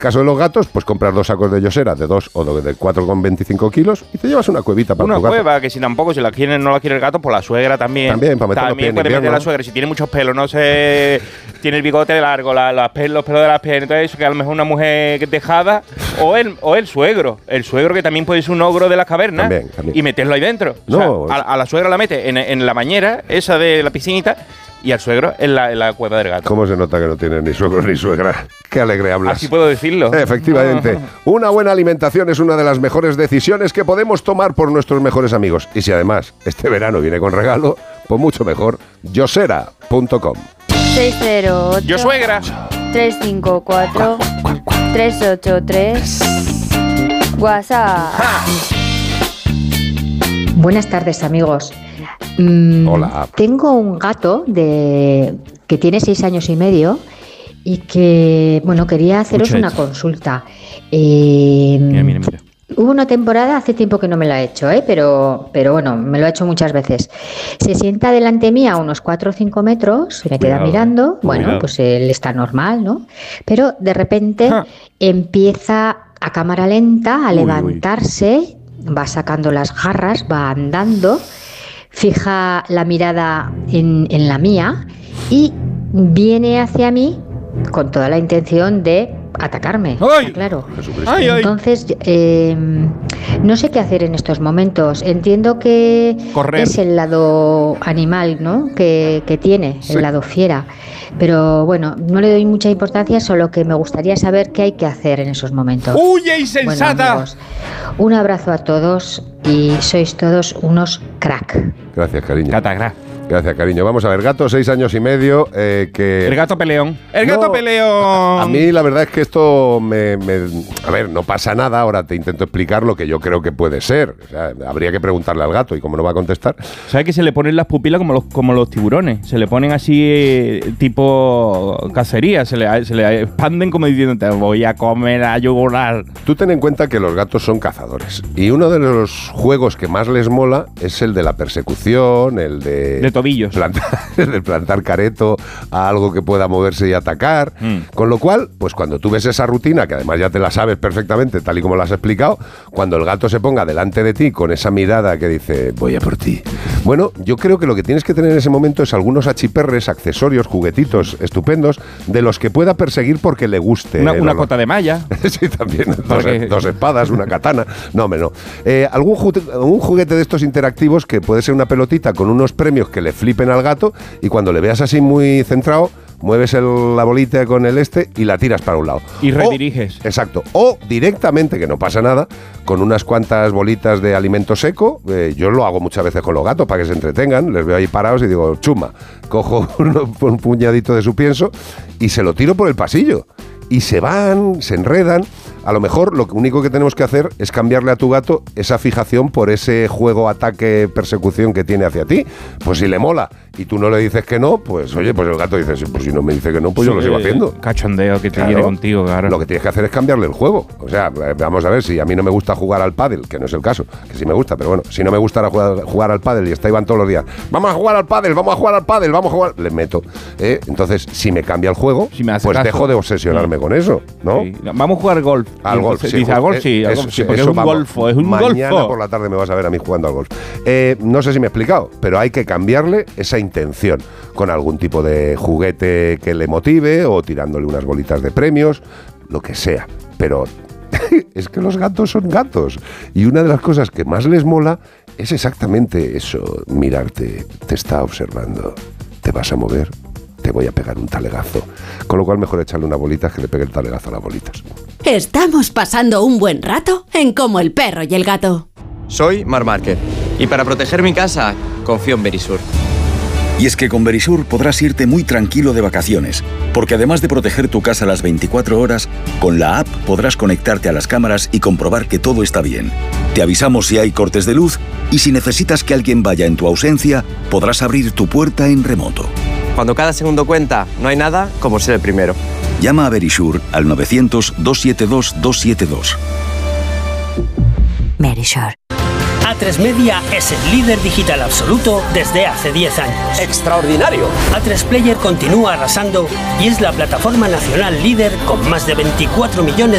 Caso de los gatos, pues compras 2 sacos de Yosera de 2 o de 4,25 kilos y te llevas una cuevita para tu gato. Una cueva, que si tampoco, si la quiere, no la quiere el gato, pues la suegra también. También, para meter los pies en puede invierno. meter la suegra. Si tiene muchos pelos, no sé, tiene el bigote largo, los pelos de las piernas, todo eso, que a lo mejor una mujer dejada, o el suegro. El suegro que también puede ser un ogro de las cavernas. También. Y meterlo ahí dentro. No, o sea, a la suegra la mete en la bañera, esa de la piscinita, y al suegro en la cueva del gato. ¿Cómo se nota que no tiene ni suegro ni suegra? Qué alegre hablas. Así puedo decirlo. Efectivamente. Una buena alimentación es una de las mejores decisiones que podemos tomar por nuestros mejores amigos. Y si además este verano viene con regalo, pues mucho mejor. Yosera.com. 608 Yo suegra 354 383 WhatsApp. Buenas tardes, amigos. Hola. Tengo un gato que tiene 6 años y medio y que, bueno, quería haceros una consulta. Mira. Hubo una temporada, hace tiempo que no me lo ha hecho, pero bueno, me lo ha hecho muchas veces. Se sienta delante mía a unos 4 o 5 metros, me queda mirando. Bueno, pues él está normal, ¿no? Pero de repente empieza a cámara lenta a levantarse, va sacando las garras, va andando, fija la mirada en la mía y viene hacia mí con toda la intención de atacarme. ¡Ay! Claro. ¡Ay! Entonces, no sé qué hacer en estos momentos. Entiendo que correr. Es el lado animal, ¿no? Que tiene, Sí. el lado fiera. Pero bueno, no le doy mucha importancia, solo que me gustaría saber qué hay que hacer en esos momentos. ¡Huye, insensata! Bueno, amigos, un abrazo a todos y sois todos unos crack. Gracias, cariño. Catagra. Gracias, cariño. Vamos a ver, gato, 6 años y medio, que... El gato peleón. ¡El No, gato peleón! A mí la verdad es que esto a ver, no pasa nada, ahora te intento explicar lo que yo creo que puede ser. O sea, habría que preguntarle al gato y como no va a contestar... ¿Sabes que se le ponen las pupilas como los tiburones? Se le ponen así tipo cacería, se le expanden como diciendo te voy a comer a yugular. Tú ten en cuenta que los gatos son cazadores y uno de los juegos que más les mola es el de la persecución, el de tobillos. El plantar careto a algo que pueda moverse y atacar. Con lo cual, pues cuando tú ves esa rutina, que además ya te la sabes perfectamente, tal y como lo has explicado, cuando el gato se ponga delante de ti con esa mirada que dice, voy a por ti. Bueno, yo creo que lo que tienes que tener en ese momento es algunos achiperres, accesorios, juguetitos estupendos, de los que pueda perseguir porque le guste. Una cota de malla. Sí, también. Dos espadas, una katana. No, hombre, no. Algún juguete de estos interactivos que puede ser una pelotita con unos premios que le flipen al gato y cuando le veas así muy centrado, mueves la bolita con el y la tiras para un lado. Y rediriges. Exacto. O directamente, que no pasa nada, con unas cuantas bolitas de alimento seco. Yo lo hago muchas veces con los gatos para que se entretengan. Les veo ahí parados y digo, chuma. Cojo un puñadito de su pienso y se lo tiro por el pasillo. Y se van, se enredan. A lo mejor lo único que tenemos que hacer es cambiarle a tu gato esa fijación por ese juego, ataque, persecución que tiene hacia ti. Pues si le mola y tú no le dices que no, pues oye, pues el gato dice, pues si no me dice que no, pues yo lo sigo haciendo. Cachondeo que te viene contigo, claro. Lo que tienes que hacer es cambiarle el juego. O sea, vamos a ver, si a mí no me gusta jugar al pádel, que no es el caso, que sí me gusta, pero bueno, si no me gustara jugar al pádel y está Iván todos los días, vamos a jugar al pádel, vamos a jugar al pádel, vamos a jugar, le meto. Entonces, si me cambia el juego, pues caso, dejo de obsesionarme con eso, ¿no? Sí. Vamos a jugar al golf. Al golf, sí. Dice, al golf sí, porque es un golfo, es un golfo. Mañana por la tarde me vas a ver a mí jugando al golf. No sé si me he explicado, pero hay que cambiarle esa intención con algún tipo de juguete que le motive o tirándole unas bolitas de premios, lo que sea. Pero es que los gatos son gatos y una de las cosas que más les mola es exactamente eso, mirarte, te está observando, te vas a mover, te voy a pegar un talegazo. Con lo cual mejor echarle una bolita que le pegue el talegazo a las bolitas. Estamos pasando un buen rato en Como el perro y el gato. Soy Marc Márquez y para proteger mi casa confío en Verisur. Y es que con Verisur podrás irte muy tranquilo de vacaciones, porque además de proteger tu casa las 24 horas, con la app podrás conectarte a las cámaras y comprobar que todo está bien. Te avisamos si hay cortes de luz y si necesitas que alguien vaya en tu ausencia, podrás abrir tu puerta en remoto. Cuando cada segundo cuenta, no hay nada como ser el primero. Llama a Verisur al 900-272-272. Verisur. A3 Media es el líder digital absoluto desde hace 10 años. ¡Extraordinario! A3 Player continúa arrasando y es la plataforma nacional líder con más de 24 millones